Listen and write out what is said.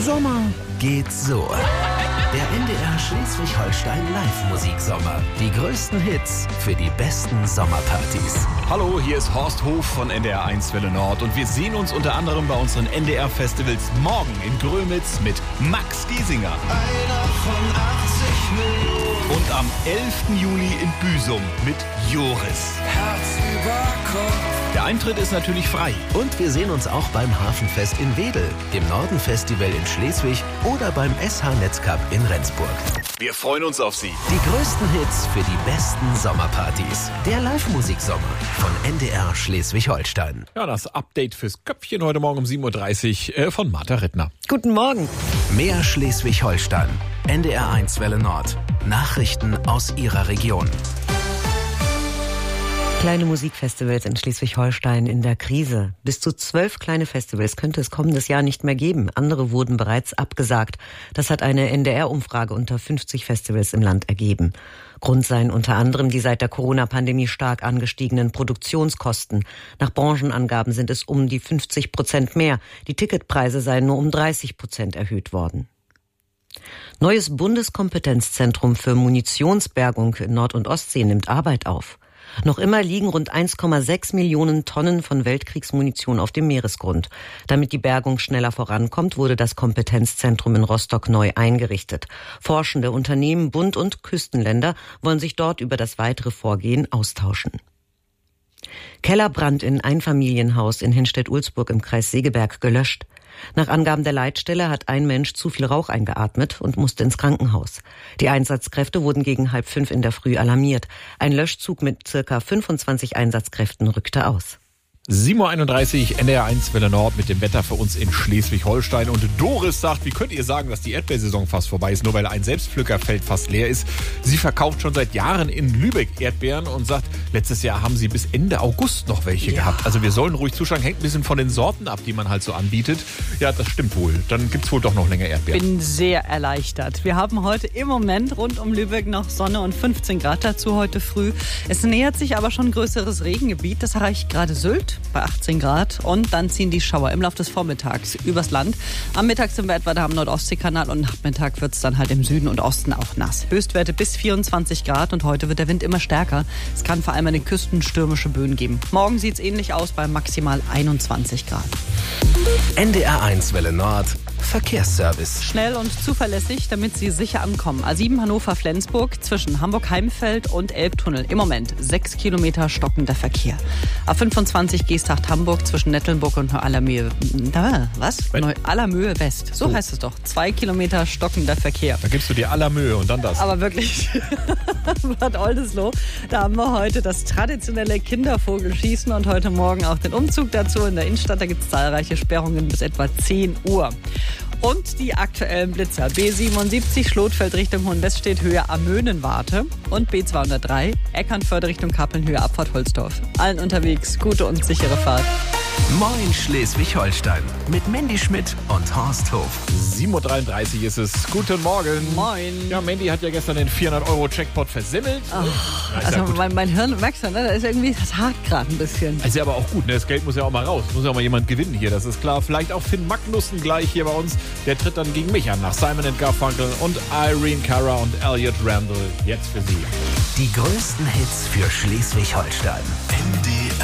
Sommer geht so. Der NDR Schleswig-Holstein Live-Musiksommer. Die größten Hits für die besten Sommerpartys. Hallo, hier ist Horst Hof von NDR 1 Welle Nord und wir sehen uns unter anderem bei unseren NDR-Festivals morgen in Grömitz mit Max Giesinger. Einer von 80 Millionen. Und am 11. Juli in Büsum mit Joris. Herz über Kopf. Der Eintritt ist natürlich frei. Und wir sehen uns auch beim Hafenfest in Wedel, dem Norden-Festival in Schleswig oder beim SH-Netzcup in Rendsburg. Wir freuen uns auf Sie. Die größten Hits für die besten Sommerpartys. Der Live-Musiksommer von NDR Schleswig-Holstein. Ja, das Update fürs Köpfchen heute Morgen um 7.30 Uhr von Martha Rittner. Guten Morgen. Mehr Schleswig-Holstein. NDR 1 Welle Nord. Nachrichten aus Ihrer Region. Kleine Musikfestivals in Schleswig-Holstein in der Krise. Bis zu 12 kleine Festivals könnte es kommendes Jahr nicht mehr geben. Andere wurden bereits abgesagt. Das hat eine NDR-Umfrage unter 50 Festivals im Land ergeben. Grund seien unter anderem die seit der Corona-Pandemie stark angestiegenen Produktionskosten. Nach Branchenangaben sind es um die 50% mehr. Die Ticketpreise seien nur um 30% erhöht worden. Neues Bundeskompetenzzentrum für Munitionsbergung in Nord- und Ostsee nimmt Arbeit auf. Noch immer liegen rund 1,6 Millionen Tonnen von Weltkriegsmunition auf dem Meeresgrund. Damit die Bergung schneller vorankommt, wurde das Kompetenzzentrum in Rostock neu eingerichtet. Forschende Unternehmen, Bund und Küstenländer wollen sich dort über das weitere Vorgehen austauschen. Kellerbrand in Einfamilienhaus in Henstedt-Ulzburg im Kreis Segeberg gelöscht. Nach Angaben der Leitstelle hat ein Mensch zu viel Rauch eingeatmet und musste ins Krankenhaus. Die Einsatzkräfte wurden gegen 4:30 in der Früh alarmiert. Ein Löschzug mit ca. 25 Einsatzkräften rückte aus. 7.31 Uhr, NDR 1 Welle Nord mit dem Wetter für uns in Schleswig-Holstein. Und Doris sagt, wie könnt ihr sagen, dass die Erdbeersaison fast vorbei ist, nur weil ein Selbstpflückerfeld fast leer ist. Sie verkauft schon seit Jahren in Lübeck Erdbeeren und sagt, letztes Jahr haben sie bis Ende August noch welche gehabt. Also wir sollen ruhig zuschauen, hängt ein bisschen von den Sorten ab, die man halt so anbietet. Ja, das stimmt wohl. Dann gibt's wohl doch noch länger Erdbeeren. Bin sehr erleichtert. Wir haben heute im Moment rund um Lübeck noch Sonne und 15 Grad dazu heute früh. Es nähert sich aber schon ein größeres Regengebiet. Das erreicht gerade Sylt bei 18 Grad. Und dann ziehen die Schauer im Laufe des Vormittags übers Land. Am Mittag sind wir etwa da am Nordostseekanal und Nachmittag wird es dann halt im Süden und Osten auch nass. Höchstwerte bis 24 Grad und heute wird der Wind immer stärker. Es kann vor allem an den Küsten stürmische Böen geben. Morgen sieht es ähnlich aus bei maximal 21 Grad. NDR 1 Welle Nord. Verkehrsservice. Schnell und zuverlässig, damit Sie sicher ankommen. A7 Hannover-Flensburg zwischen Hamburg-Heimfeld und Elbtunnel. Im Moment 6 Kilometer stockender Verkehr. A25 Geesthacht-Hamburg zwischen Nettelnburg und Neu-Allermöhe. Was? Neu-Allermöhe West. So heißt es doch. 2 Kilometer stockender Verkehr. Da gibst du dir aller Mühe und dann das. Aber wirklich, Bad Oldesloe, da haben wir heute das traditionelle Kindervogelschießen und heute Morgen auch den Umzug dazu. In der Innenstadt, da gibt es zahlreiche Sperrungen bis etwa 10 Uhr. Und die aktuellen Blitzer. B77 Schlotfeld Richtung Hohenweststedt Höhe Amönenwarte und B203 Eckernförde Richtung Kappeln Höhe Abfahrt Holzdorf. Allen unterwegs gute und sichere Fahrt. Moin Schleswig-Holstein mit Mandy Schmidt und Horst Hof. 7.33 Uhr ist es. Guten Morgen. Moin. Ja, Mandy hat ja gestern den 400-Euro-Jackpot versemmelt. Also mein Hirn, merkst du, ne? Da ist irgendwie, das hakt gerade ein bisschen. Ist ja aber auch gut, ne? Das Geld muss ja auch mal raus. Muss ja auch mal jemand gewinnen hier, das ist klar. Vielleicht auch Finn Magnussen gleich hier bei uns. Der tritt dann gegen mich an, nach Simon & Garfunkel und Irene Cara und Elliot Randall. Jetzt für Sie. Die größten Hits für Schleswig-Holstein. NDR